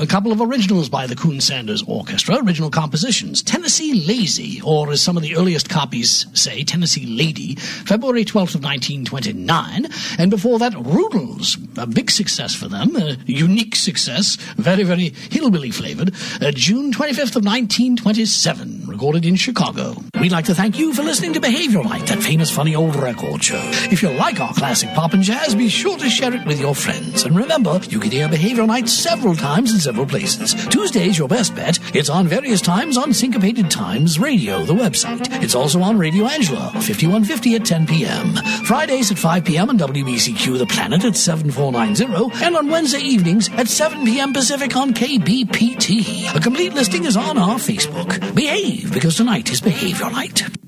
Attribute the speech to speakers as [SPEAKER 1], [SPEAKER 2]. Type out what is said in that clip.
[SPEAKER 1] A couple of originals by the Coon Sanders Orchestra, original compositions. Tennessee Lazy, or as some of the earliest copies say, Tennessee Lady, February 12th of 1929. And before that, Rudels, a big success for them, a unique success, very, very hillbilly flavored, June 25th of 1927, recorded in Chicago. We'd like to thank you for listening to Behavioral Night, that famous funny old record show. If you like our classic pop and jazz, be sure to share it with your friends. And remember, you can hear Behavioral Night several times in several places. Tuesday's your best bet. It's on various times on Syncopated Times Radio, the website. It's also on Radio Angela, 5150 at 10 p.m. Fridays at 5 p.m. on WBCQ The Planet at 7490, and on Wednesday evenings at 7 p.m. Pacific on KBPT. A complete listing is on our Facebook. Behave, because tonight is Behavioral Night.